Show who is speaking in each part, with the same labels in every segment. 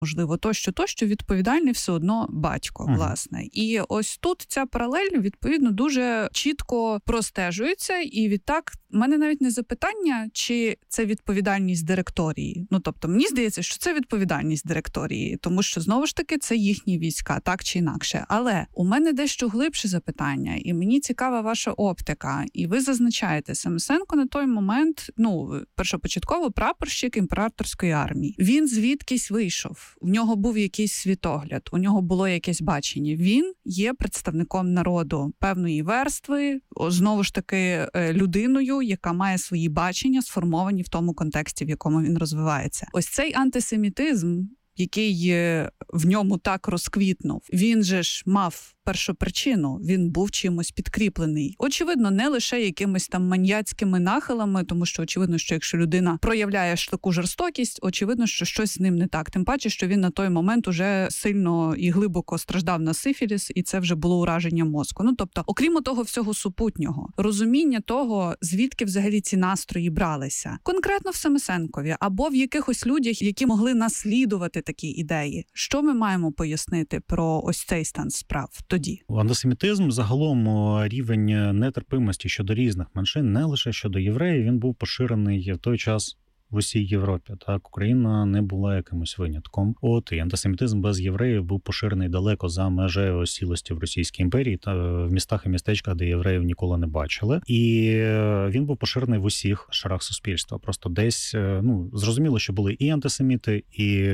Speaker 1: можливо, тощо, відповідальний все одно батько, власне. І ось тут ця паралель, відповідно, дуже чітко простежується, і відтак в мене навіть не запитання, чи це відповідальність директорії. Ну, тобто, мені здається, що це відповідальність директорії, тому що, знову ж таки, це їхні війська, так чи інакше. Але у мене дещо глибше запитання, і мені цікава ваша оптика. І ви зазначаєте, Самисенко на той момент, першопочатково прапорщик імператорської армії. Він звідкись вийшов. В нього був якийсь світогляд, у нього було якесь бачення. Він є представником народу певної верстви, знову ж таки, людиною, яка має свої бачення, сформовані в тому контексті, в якому він розвивається. Ось цей антисемітизм, який в ньому так розквітнув, він же ж мав першопричину, він був чимось підкріплений. Очевидно, не лише якимись там маньяцькими нахилами, тому що очевидно, що якщо людина проявляє таку жорстокість, очевидно, що щось з ним не так. Тим паче, що він на той момент уже сильно і глибоко страждав на сифіліс, і це вже було ураження мозку. Тобто, окрім того всього супутнього, розуміння того, звідки взагалі ці настрої бралися. Конкретно в Самисенкові або в якихось людях, які могли наслідувати такі ідеї. Що ми маємо пояснити про ось цей стан справ тоді?
Speaker 2: Антисемітизм, загалом рівень нетерпимості щодо різних меншин, не лише щодо євреїв, він був поширений в той час в усій Європі. Так, Україна не була якимось винятком. І антисемітизм без євреїв був поширений далеко за межею осілості в Російській імперії та в містах і містечках, де євреїв ніколи не бачили. І він був поширений в усіх шарах суспільства. Просто десь, зрозуміло, що були і антисеміти,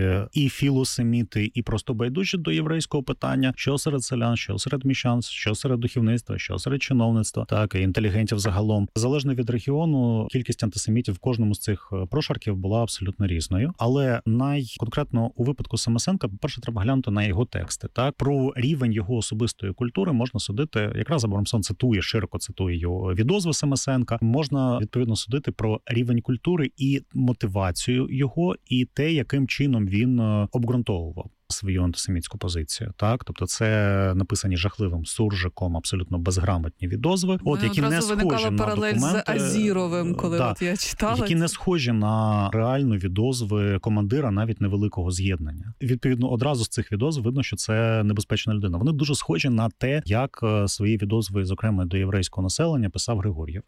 Speaker 2: і філосеміти, і просто байдужі до єврейського питання, що серед селян, що серед міщан, що серед духовництва, що серед чиновництва, так, і інтелігентів загалом. Залежно від регіону, кількість антисемітів в кожному з цих прошарків була абсолютно різною. Але конкретно у випадку Самисенка, по-перше, треба глянути на його тексти. Так, про рівень його особистої культури можна судити, якраз Абрамсон широко цитує його відозви Самисенка, можна відповідно судити про рівень культури і мотивацію його, і те, яким чином він обґрунтовував свою антисемітську позицію. Так, тобто це написані жахливим суржиком, абсолютно безграмотні відозви, які не схожі на
Speaker 1: паралель
Speaker 2: документи,
Speaker 1: з Азіровим, коли я читала,
Speaker 2: які не схожі на реальну відозви командира навіть невеликого з'єднання. Відповідно, одразу з цих відозв видно, що це небезпечна людина. Вони дуже схожі на те, як свої відозви, зокрема до єврейського населення, писав Григор'єв.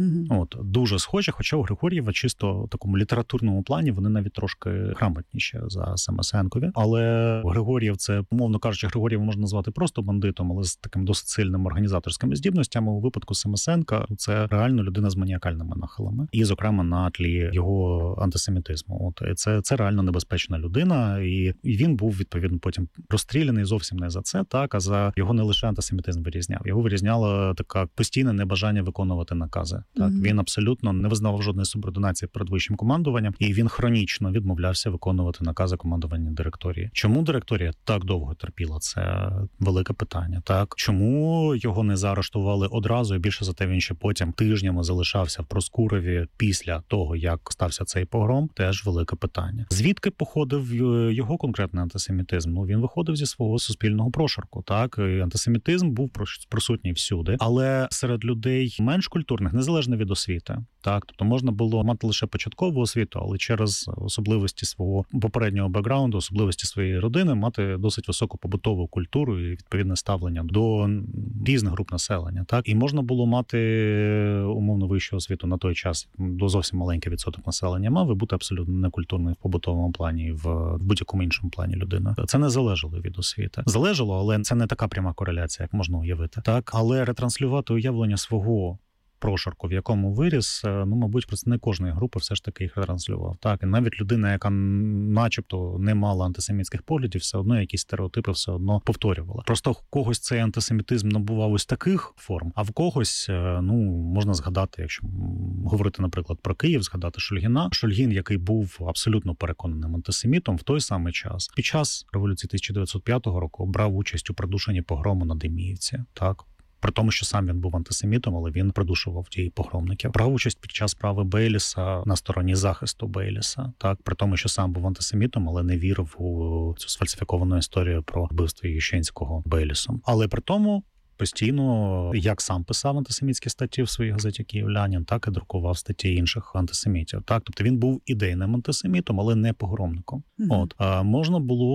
Speaker 2: Дуже схожі, хоча у Григор'єва чисто в такому літературному плані вони навіть трошки грамотніші за Самисенкові. Але Григор'єв, це, умовно кажучи, Григор'єва можна назвати просто бандитом, але з таким досить сильними організаторськими здібностями. У випадку Самисенка це реально людина з маніакальними нахилами. І, зокрема, на тлі його антисемітизму. Це реально небезпечна людина, і він був, відповідно, потім розстріляний зовсім не за це, так, а за його не лише антисемітизм вирізняв. Його вирізняло таке постійне небажання виконувати накази. Так, він абсолютно не визнавав жодної субординації перед вищим командуванням, і він хронічно відмовлявся виконувати накази командування директорії. Чому директорія так довго терпіла? Це велике питання. Так, чому його не заарештували одразу, і більше за те він ще потім тижнями залишався в Проскурові після того, як стався цей погром? Теж велике питання. Звідки походив його конкретний антисемітизм? Він виходив зі свого суспільного прошарку. Так, і антисемітизм був присутній всюди, але серед людей менш культурних, незалежно від освіти. Так, тобто можна було мати лише початкову освіту, але через особливості свого попереднього бекграунду, особливості своєї родини мати досить високу побутову культуру і відповідне ставлення до різних груп населення. Так, і можна було мати умовно вищу освіту на той час, до зовсім маленький відсоток населення мав, і бути абсолютно некультурною в побутовому плані і в будь-якому іншому плані людина. Це не залежало від освіти. Залежало, але це не така пряма кореляція, як можна уявити. Так, але ретранслювати уявлення свого прошарку, в якому виріс, мабуть, представник кожної групи все ж таки їх транслював. Так, і навіть людина, яка начебто не мала антисемітських поглядів, все одно якісь стереотипи все одно повторювала. Просто в когось цей антисемітизм набував ось таких форм, а в когось, можна згадати, якщо говорити, наприклад, про Київ, згадати Шульгіна. Шульгін, який був абсолютно переконаним антисемітом в той самий час, під час революції 1905 року брав участь у придушенні погрому на Деміївці. Так, при тому, що сам він був антисемітом, але він придушував ті погромників. Брав участь під час справи Бейліса на стороні захисту Бейліса. Так, при тому, що сам був антисемітом, але не вірив у цю сфальсифіковану історію про вбивство Ющенського Бейлісом. Але при тому постійно, як сам писав антисемітські статті в своїй газеті «Київлянин», так і друкував статті інших антисемітів. Так, тобто він був ідейним антисемітом, але не погромником. Можна було